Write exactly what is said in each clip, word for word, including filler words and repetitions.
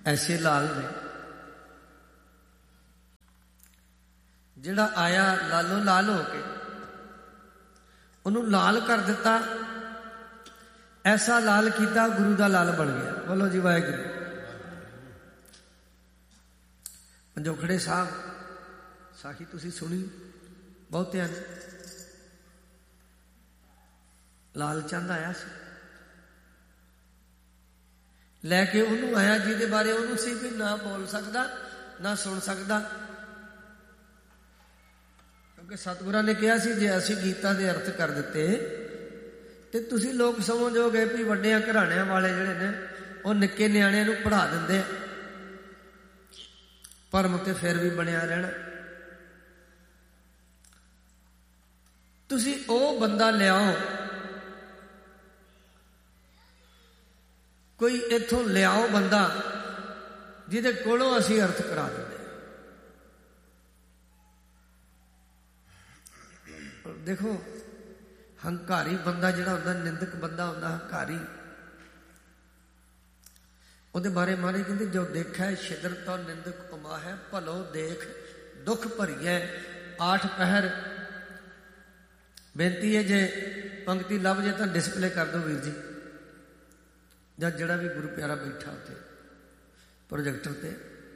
ऐसे लाल ने जिहड़ा आया लालो लाल हो के उन्होंने लाल कर दिता, ऐसा लाल किया गुरु का लाल बन गया। बोलो जी वाहिगुरू। पंजोखड़े साहब साखी तुसी सुनी बहुतिया ने। लाल चंद आया सी लैके उन्होंने आया जिहदे बारे उन्होंने सी भी ना बोल सकता ना सुन सकता, क्योंकि सतगुरां ने कहा सी जे असीं गीतां दे अर्थ कर दिते ते तुसीं लोग समझोगे भी वड्डियां घराणियां वाले जिहड़े ने वो निक्के नियाणियां नूं पढ़ा दिंदे, भरम ते फिर भी बनिया रहना। तुसीं ओ बंदा लियाओ, कोई इत्थों लियाओ बंदा जिहदे कोलों असीं अर्थ करा दिंदे। देखो हंकारी बंदा जिहड़ा हुंदा, निंदक बंदा हुंदा हंकारी, उहदे बारे महाराज कहंदे जो देखा है छिद्र तो निंदक उमा है, भलो देख दुख भरीए आठ पहर। बेनती है जे पंक्ति लभ जे तो डिस्पले कर दो वीर जी, ਜਾਂ ਜਿਹੜਾ ਵੀ ਗੁਰੂ ਪਿਆਰਾ ਬੈਠਾ ਉੱਤੇ ਪ੍ਰੋਜੈਕਟਰ ਤੇ।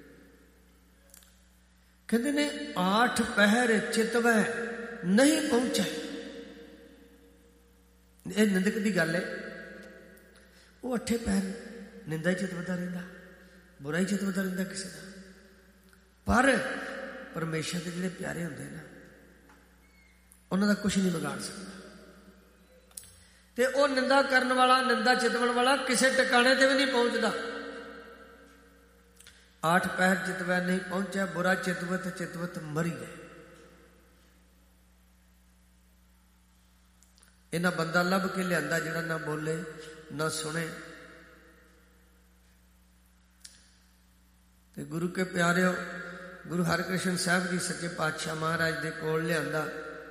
ਕਹਿੰਦੇ ਨੇ ਆਠ ਪਹਿਰ ਚਿਤਵੈ ਨਹੀਂ ਪਹੁੰਚੈ। ਇਹ ਨਿੰਦਕ ਦੀ ਗੱਲ ਹੈ। ਉਹ ਅੱਠੇ ਪਹਿਰ ਨਿੰਦਾ ਹੀ ਚਿਤਵਦਾ ਰਹਿੰਦਾ, ਬੁਰਾ ਹੀ ਚਿਤਵਦਾ ਰਹਿੰਦਾ ਕਿਸੇ ਦਾ। ਪਰ ਪਰਮੇਸ਼ਰ ਦੇ ਜਿਹੜੇ ਪਿਆਰੇ ਹੁੰਦੇ ਨਾ ਉਹਨਾਂ ਦਾ ਕੁਛ ਨਹੀਂ ਵਿਗਾੜ ਸਕਦਾ। ਤੇ ਉਹ ਨਿੰਦਾ ਕਰਨ ਵਾਲਾ, ਨਿੰਦਾ ਚਿਤਵਣ ਵਾਲਾ ਕਿਸੇ ਟਿਕਾਣੇ ਤੇ ਵੀ ਨਹੀਂ ਪਹੁੰਚਦਾ। ਆਠ ਪਹਿਰ ਚਿਤਵੈ ਨਹੀਂ ਪਹੁੰਚਿਆ, ਬੁਰਾ ਚਿਤਵਤ ਚਿਤਵਤ ਮਰੀਏ। ਇਹਨਾਂ ਬੰਦਾ ਲੱਭ ਕੇ ਲਿਆਂਦਾ ਜਿਹੜਾ ਨਾ ਬੋਲੇ ਨਾ ਸੁਣੇ। ਤੇ ਗੁਰੂ ਕੇ ਪਿਆਰਿਓ, ਗੁਰੂ ਹਰਿਕ੍ਰਿਸ਼ਨ ਸਾਹਿਬ ਜੀ ਸੱਚੇ ਪਾਤਸ਼ਾਹ ਮਹਾਰਾਜ ਦੇ ਕੋਲ ਲਿਆਂਦਾ।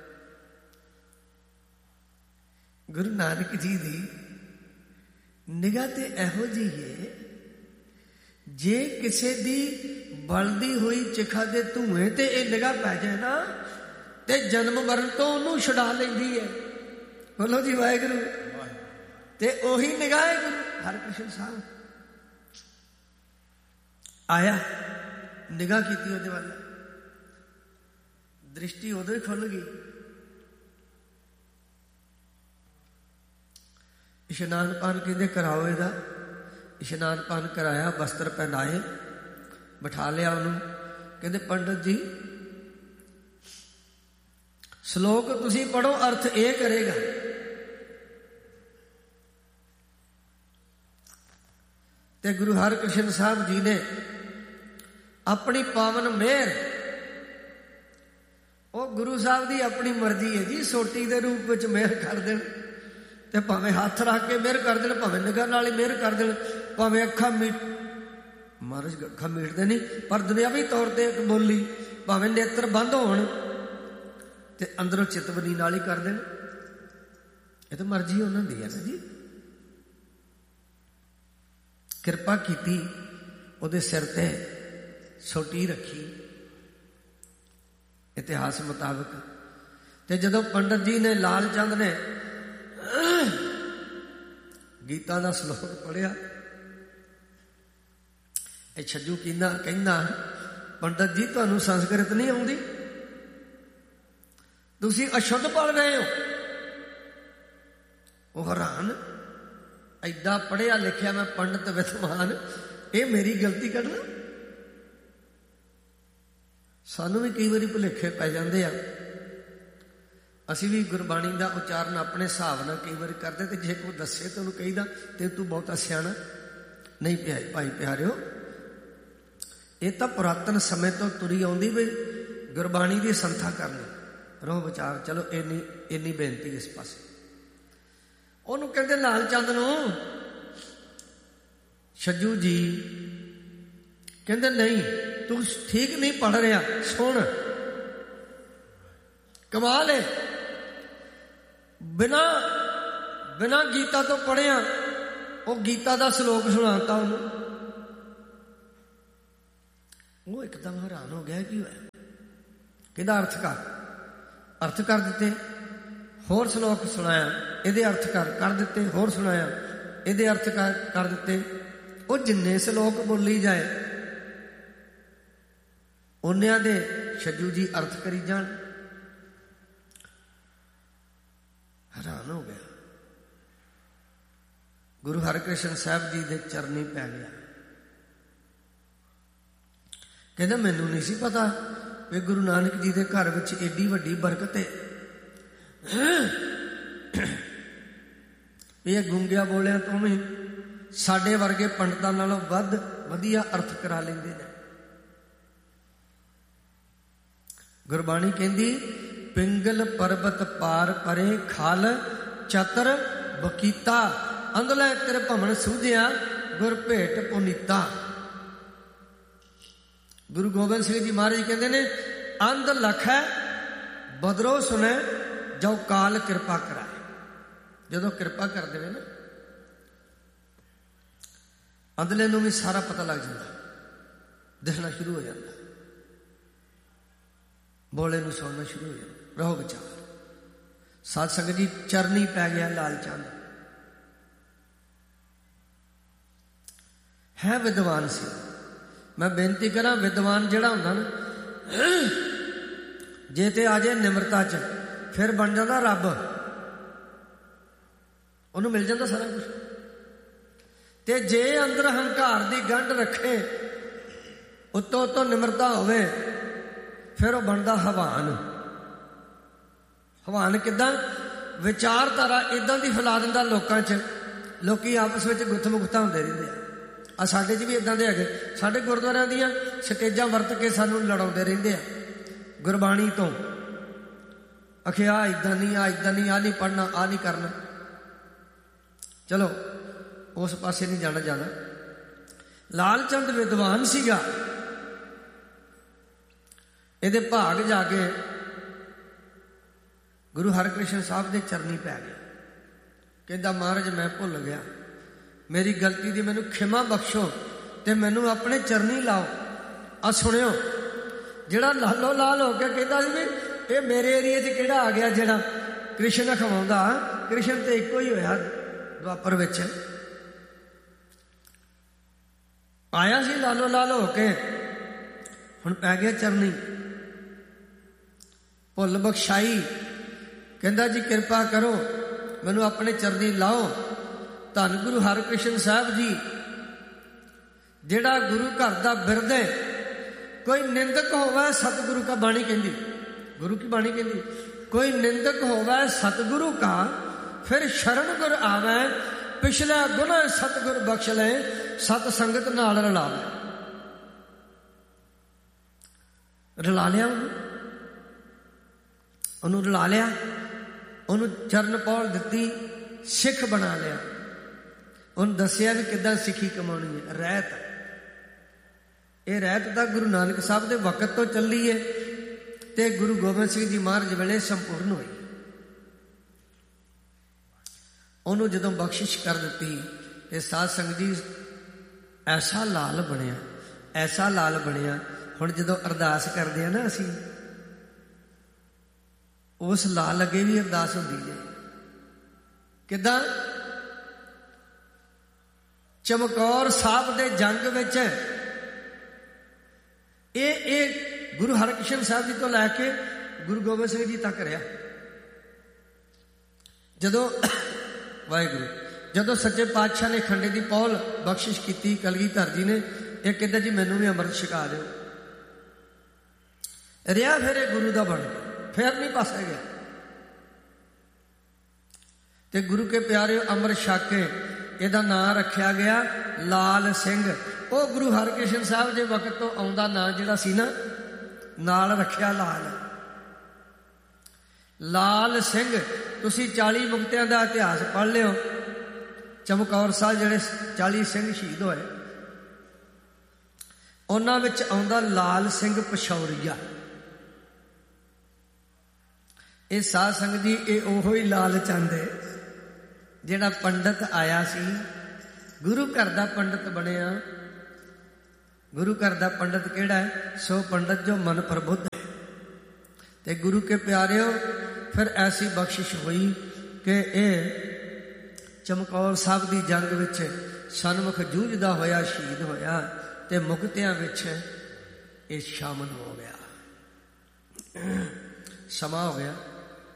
गुरु नानक जी दी निगाह ते एहो जी है, जे किसे दी बलदी हुई चिखा दे धुएं ते ये निगाह पै जाए ना ते जन्म मरण तो उन्होंने छुड़ा लेंदी है। बोलो जी वाहिगुरू। ते ओही निगाह है गुरु हरकृष्ण साहब आया, निगाह की ओहदे वाल, दृष्टि उदों ही खुल गई। इशनान पान कहते कराओ इहदा। इशनान पान कराया, वस्त्र पहनाए, बिठा लिया उन्होंने। कहते पंडित जी श्लोक तुसी पढ़ो, अर्थ ये करेगा। ते गुरु हरकृष्ण साहब जी ने अपनी पावन मेहर, वो गुरु साहब की अपनी मर्जी है जी, सोटी के रूप में मेहर कर देन ते भावें हाथ रख के मेहर कर देन, भावें निगाह नाल ही मेहर कर देन, भावें अखा मीट महाराज अखा मीटदे नहीं पर दुनियावी तौर पर एक बोली, भावें नेत्र बंद होण ते अंदरों चितवनी नाल ही कर देन। ये तो मर्जी उन्हां दी है ना जी। किरपा कीती, उहदे सिर ते सोटी रखी इतिहास मुताबिक। ते जदों पंडित जी ने, लाल चंद ने गीता का श्लोक पढ़िया, ये छज्जू कहना कहना पंडित जी तुहानू संस्कृत नहीं आउंदी, तुसी अशुद्ध पढ़ रहे हो। वो हैरान, ऐडा पढ़िया लिखिया मैं पंडित विद्वान, ये मेरी गलती करना। सानू भी कई बारी भुलेखे पै जाते हैं। असी भी गुरबाणी का उच्चारण अपने हिसाब न कई बार करते, तो जे कोई दसे तो उन्होंने कहीदा ते तू बहुता सियाणा नहीं पिया। भाई प्यारिओ, ये तो पुरातन समय तो तुरी आउंदी भी गुरबाणी की संथा करनी, रोह विचार। चलो इन्नी इन्नी बेनती इस पास। उन्होंने कहते लाल चंद नूं, छज्जू जी कहते नहीं तू ठीक नहीं पढ़ रहा, सुन कमाल है। बिना बिना गीता तो पढ़िया वो गीता का श्लोक सुनाता उन्होंने। ਉਹ ਇੱਕਦਮ ਹੈਰਾਨ ਹੋ ਗਿਆ, ਕੀ ਹੋਇਆ? ਕਿਹਦਾ ਅਰਥ ਕਰ ਅਰਥ ਕਰ ਦਿੱਤੇ, ਹੋਰ ਸ਼ਲੋਕ ਸੁਣਾਇਆ, ਇਹਦੇ ਅਰਥ ਕਰ ਕਰ ਦਿੱਤੇ, ਹੋਰ ਸੁਣਾਇਆ, ਇਹਦੇ ਅਰਥ ਕਰ ਕਰ ਦਿੱਤੇ। ਉਹ ਜਿੰਨੇ ਸ਼ਲੋਕ ਬੋਲੀ ਜਾਏ ਉਹਨਿਆਂ ਦੇ ਛੱਜੂ ਜੀ ਅਰਥ ਕਰੀ ਜਾਣ। ਹੈਰਾਨ ਹੋ ਗਿਆ। ਗੁਰੂ ਹਰਿਕ੍ਰਿਸ਼ਨ ਸਾਹਿਬ ਜੀ ਦੇ ਚਰਨੀ ਪੈ ਗਿਆ। ਕਹਿੰਦਾ ਮੈਨੂੰ ਨਹੀਂ ਸੀ ਪਤਾ ਵੀ ਗੁਰੂ ਨਾਨਕ ਜੀ ਦੇ ਘਰ ਵਿੱਚ ਏਡੀ ਵੱਡੀ ਬਰਕਤ ਹੈ। ਇਹ ਗੁੰਗਿਆ ਬੋਲਿਆ ਤੋਂ ਵੀ ਸਾਡੇ ਵਰਗੇ ਪੰਡਤਾਂ ਨਾਲੋਂ ਵੱਧ ਵਧੀਆ ਅਰਥ ਕਰਾ ਲੈਂਦੇ ਨੇ। ਗੁਰਬਾਣੀ ਕਹਿੰਦੀ ਪਿੰਗਲ ਪਰਬਤ ਪਾਰ ਪਰੇ ਖਲ ਚਤਰ ਬਕੀਤਾ ਅੰਦਲੇ ਤੇਰੇ ਭਮਣ ਸੂਝਿਆ ਗੁਰ ਭੇਟ ਪੁਨੀਤਾ। ਗੁਰੂ ਗੋਬਿੰਦ ਸਿੰਘ ਜੀ ਮਹਾਰਾਜ ਕਹਿੰਦੇ ਨੇ ਅੰਧ ਲਖੈ ਬਦਰੋ ਸੁਣੈ ਜੋ ਕਾਲ ਕਿਰਪਾ ਕਰਾਏ। ਜਦੋਂ ਕਿਰਪਾ ਕਰ ਦੇਵੇ ਨਾ ਅੰਦਲੇ ਨੂੰ ਵੀ ਸਾਰਾ ਪਤਾ ਲੱਗ ਜਾਂਦਾ, ਦਿਖਣਾ ਸ਼ੁਰੂ ਹੋ ਜਾਂਦਾ, ਬੋਲੇ ਨੂੰ ਸੁਣਨਾ ਸ਼ੁਰੂ ਹੋ ਜਾਂਦਾ। ਰਹੋ ਵਿਚਾਰ। ਸਾਧ ਸੰਗਤ ਜੀ ਚਰਨੀ ਪੈ ਗਿਆ ਲਾਲ ਚੰਦ। ਹੈ ਵਿਦਵਾਨ ਸੀ। ਮੈਂ ਬੇਨਤੀ ਕਰਾਂ ਵਿਦਵਾਨ ਜਿਹੜਾ ਹੁੰਦਾ ਨਾ ਜੇ ਤੇ ਆ ਜਾਏ ਨਿਮਰਤਾ ਚ ਫਿਰ ਬਣ ਜਾਂਦਾ ਰੱਬ। ਉਹਨੂੰ ਮਿਲ ਜਾਂਦਾ ਸਾਰਾ ਕੁਛ। ਤੇ ਜੇ ਅੰਦਰ ਹੰਕਾਰ ਦੀ ਗੰਢ ਰੱਖੇ ਉੱਤੋਂ ਉੱਤੋਂ ਨਿਮਰਤਾ ਹੋਵੇ ਫਿਰ ਉਹ ਬਣਦਾ ਹਵਾਨ। ਹਵਾਨ ਕਿੱਦਾਂ? ਵਿਚਾਰਧਾਰਾ ਇਦਾਂ ਦੀ ਫੈਲਾ ਦਿੰਦਾ ਲੋਕਾਂ 'ਚ, ਲੋਕੀ ਆਪਸ ਵਿੱਚ ਗੁੱਥ ਮੁੱਥਾਂ ਹੁੰਦੇ ਰਹਿੰਦੇ ਆ। ਆ ਸਾਡੇ 'ਚ ਵੀ ਇਦਾਂ ਦੇ ਹੈਗੇ। ਸਾਡੇ ਗੁਰਦੁਆਰਿਆਂ ਦੀਆਂ ਸਟੇਜਾਂ ਵਰਤ ਕੇ ਸਾਨੂੰ ਲੜਾਉਂਦੇ ਰਹਿੰਦੇ ਆ ਗੁਰਬਾਣੀ ਤੋਂ। ਅਖਿਆ ਇਦਾਂ ਨਹੀਂ, ਆ ਇਦਾਂ ਨਹੀਂ, ਆ ਨਹੀਂ ਪੜ੍ਹਨਾ, ਆ ਨਹੀਂ ਕਰਨਾ। ਚਲੋ ਉਸ ਪਾਸੇ ਨਹੀਂ ਜਾਣਾ ਜਾਣਾ। ਲਾਲ ਚੰਦ ਵਿਦਵਾਨ ਸੀਗਾ। ਇਹਦੇ ਭਾਗ ਜਾ ਕੇ ਗੁਰੂ ਹਰਿਕ੍ਰਿਸ਼ਨ ਸਾਹਿਬ ਦੇ ਚਰਨੀ ਪੈ ਗਿਆ। ਕਹਿੰਦਾ ਮਹਾਰਾਜ ਮੈਂ ਭੁੱਲ ਗਿਆ, ਮੇਰੀ ਗਲਤੀ ਦੀ ਮੈਨੂੰ ਖਿਮਾ ਬਖਸ਼ੋ ਤੇ ਮੈਨੂੰ ਆਪਣੇ ਚਰਨੀ ਲਾਓ। ਆ ਸੁਣਿਓ, ਜਿਹੜਾ ਲਾਲੋ ਲਾਲ ਹੋ ਕੇ ਕਹਿੰਦਾ ਸੀ ਵੀ ਇਹ ਮੇਰੇ ਏਰੀਏ 'ਚ ਕਿਹੜਾ ਆ ਗਿਆ ਜਿਹੜਾ ਕ੍ਰਿਸ਼ਨ ਖਵਾਉਂਦਾ। ਕ੍ਰਿਸ਼ਨ ਤੇ ਇੱਕੋ ਹੀ ਹੋਇਆ ਦੁਆਪਰ ਵਿੱਚ ਆਇਆ ਸੀ ਲਾਲੋ ਲਾਲ ਹੋ ਕੇ, ਹੁਣ ਪੈ ਗਿਆ ਚਰਨੀ। ਭੁੱਲ ਬਖਸ਼ਾਈ। ਕਹਿੰਦਾ ਜੀ ਕਿਰਪਾ ਕਰੋ ਮੈਨੂੰ ਆਪਣੇ ਚਰਨੀ ਲਾਓ। ਧੰਨ ਗੁਰੂ ਹਰਿਕ੍ਰਿਸ਼ਨ ਸਾਹਿਬ ਜੀ ਜਿਹੜਾ ਗੁਰੂ ਘਰ ਦਾ ਬਿਰਦ ਹੈ। ਕੋਈ ਨਿੰਦਕ ਹੋਵੇ ਸਤਿਗੁਰੂ ਕਾ ਬਾਣੀ ਕਹਿੰਦੀ, ਗੁਰੂ ਕੀ ਬਾਣੀ ਕਹਿੰਦੀ, ਕੋਈ ਨਿੰਦਕ ਹੋਵੇ ਸਤਿਗੁਰੂ ਕਾ ਫਿਰ ਸ਼ਰਨ ਗੁਰ ਆਵੇ। ਪਿਛਲਾ ਗੁਨਾਹ ਸਤਿਗੁਰ ਬਖਸ਼ ਲੈ ਸਤ ਸੰਗਤ ਨਾਲ ਰਲਾਵੇ। ਰਲਾ ਲਿਆ ਉਹਨੂੰ, ਉਹਨੂੰ ਰਲਾ ਲਿਆ, ਉਹਨੂੰ ਚਰਨ ਪੌਲ ਦਿੱਤੀ, ਸਿੱਖ ਬਣਾ ਲਿਆ। ਉਹਨੂੰ ਦੱਸਿਆ ਵੀ ਕਿੱਦਾਂ ਸਿੱਖੀ ਕਮਾਉਣੀ ਹੈ। ਰਹਿਤ, ਇਹ ਰਹਿਤ ਤਾਂ ਗੁਰੂ ਨਾਨਕ ਸਾਹਿਬ ਦੇ ਵਕਤ ਤੋਂ ਚੱਲੀ ਹੈ ਤੇ ਗੁਰੂ ਗੋਬਿੰਦ ਸਿੰਘ ਜੀ ਮਹਾਰਾਜ ਵੇਲੇ ਸੰਪੂਰਨ ਹੋਈ। ਉਹਨੂੰ ਜਦੋਂ ਬਖਸ਼ਿਸ਼ ਕਰ ਦਿੱਤੀ ਤੇ ਸਾਧ ਸੰਗਤ ਜੀ ਐਸਾ ਲਾਲ ਬਣਿਆ, ਐਸਾ ਲਾਲ ਬਣਿਆ। ਹੁਣ ਜਦੋਂ ਅਰਦਾਸ ਕਰਦੇ ਆ ਨਾ ਅਸੀਂ, ਉਸ ਲਾਲ ਅੱਗੇ ਵੀ ਅਰਦਾਸ ਹੁੰਦੀ ਹੈ। ਕਿੱਦਾਂ? ਚਮਕੌਰ ਸਾਹਿਬ ਦੇ ਜੰਗ ਵਿੱਚ ਇਹ ਇਹ ਗੁਰੂ ਹਰਿਕ੍ਰਿਸ਼ਨ ਸਾਹਿਬ ਜੀ ਤੋਂ ਲੈ ਕੇ ਗੁਰੂ ਗੋਬਿੰਦ ਸਿੰਘ ਜੀ ਤੱਕ ਰਿਹਾ। ਜਦੋਂ ਵਾਹਿਗੁਰੂ ਜਦੋਂ ਸੱਚੇ ਪਾਤਸ਼ਾਹ ਨੇ ਖੰਡੇ ਦੀ ਪੌਲ ਬਖਸ਼ਿਸ਼ ਕੀਤੀ, ਕਲਗੀਧਰ ਜੀ ਨੇ ਇਹ ਕਹਿੰਦਾ ਜੀ ਮੈਨੂੰ ਵੀ ਅੰਮ੍ਰਿਤ ਛਕਾ ਦਿਓ। ਰਿਹਾ ਫਿਰ ਇਹ ਗੁਰੂ ਦਾ ਬਣ ਗਿਆ, ਫਿਰ ਨਹੀਂ ਪਾਸੇ ਗਿਆ। ਤੇ ਗੁਰੂ ਕੇ ਪਿਆਰੇ ਅੰਮ੍ਰਿਤ ਛਕ ਕੇ ਇਹਦਾ ਨਾਂ ਰੱਖਿਆ ਗਿਆ ਲਾਲ ਸਿੰਘ। ਉਹ ਗੁਰੂ ਹਰਿਕ੍ਰਿਸ਼ਨ ਸਾਹਿਬ ਦੇ ਵਕਤ ਤੋਂ ਆਉਂਦਾ ਨਾਂ ਜਿਹੜਾ ਸੀ ਨਾ, ਨਾਲ ਰੱਖਿਆ ਲਾਲ। ਲਾਲ ਸਿੰਘ। ਤੁਸੀਂ ਚਾਲੀ ਮੁਕਤਿਆਂ ਦਾ ਇਤਿਹਾਸ ਪੜ੍ਹ ਲਿਓ। ਚਮਕੌਰ ਸਾਹਿਬ ਜਿਹੜੇ ਚਾਲੀ ਸਿੰਘ ਸ਼ਹੀਦ ਹੋਏ, ਉਹਨਾਂ ਵਿੱਚ ਆਉਂਦਾ ਲਾਲ ਸਿੰਘ ਪਸ਼ੌਰੀਆ। ਇਹ ਸਾਧ ਸੰਗਤ ਜੀ ਇਹ ਉਹੋ ਹੀ ਲਾਲ ਚੰਦ ਹੈ ਜਿਹੜਾ ਪੰਡਤ ਆਇਆ ਸੀ, ਗੁਰੂ ਘਰ ਦਾ ਪੰਡਤ ਬਣਿਆ। ਗੁਰੂ ਘਰ ਦਾ ਪੰਡਤ ਕਿਹੜਾ ਹੈ? ਸੋ ਪੰਡਤ ਜੋ ਮਨ ਪ੍ਰਬੁੱਧ ਹੈ। ਤੇ ਗੁਰੂ ਕੇ ਪਿਆਰਿਓ, ਫਿਰ ਐਸੀ ਬਖਸ਼ਿਸ਼ ਹੋਈ ਕਿ ਇਹ ਚਮਕੌਰ ਸਾਹਿਬ ਦੀ ਜੰਗ ਵਿੱਚ ਸਨਮੁਖ ਜੂਝਦਾ ਹੋਇਆ ਸ਼ਹੀਦ ਹੋਇਆ ਤੇ ਮੁਕਤਿਆਂ ਵਿੱਚ ਇਹ ਸ਼ਾਮਲ ਹੋ ਗਿਆ। ਸਮਾਂ ਹੋ ਗਿਆ,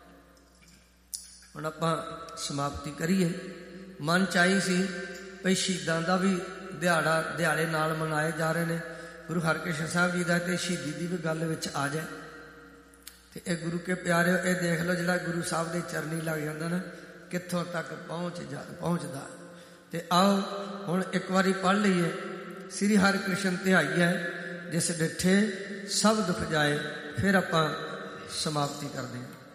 ਹੁਣ ਆਪਾਂ ਸਮਾਪਤੀ ਕਰੀਏ। ਮਨ ਚ ਆਈ ਸੀ ਭਈ ਸ਼ਹੀਦਾਂ ਦਾ ਵੀ ਦਿਹਾੜਾ ਦਿਹਾੜੇ ਨਾਲ ਮਨਾਏ ਜਾ ਰਹੇ ਨੇ, ਗੁਰੂ ਹਰਕ੍ਰਿਸ਼ਨ ਸਾਹਿਬ ਜੀ ਦਾ ਤੇ ਸ਼ਹੀਦੀ ਦੀ ਵੀ ਗੱਲ ਵਿੱਚ ਆ ਜਾਏ। ਤੇ ਇਹ ਗੁਰੂ ਕੇ ਪਿਆਰਿਓ, ਇਹ ਦੇਖ ਲਓ ਜਿਹੜਾ ਗੁਰੂ ਸਾਹਿਬ ਦੇ ਚਰਨੀ ਲੱਗ ਜਾਂਦਾ ਨਾ, ਕਿੱਥੋਂ ਤੱਕ ਪਹੁੰਚ ਜਾ ਪਹੁੰਚਦਾ। ਤੇ ਆਓ ਹੁਣ ਇੱਕ ਵਾਰੀ ਪੜ੍ਹ ਲਈਏ। ਸ੍ਰੀ ਹਰਿਕ੍ਰਿਸ਼ਨ ਧਿਆਈ ਹੈ ਜਿਸ ਡਿਠੇ ਸਭ ਦੁੱਖ ਜਾਏ। ਫਿਰ ਆਪਾਂ ਸਮਾਪਤੀ ਕਰਦੇ ਹਾਂ।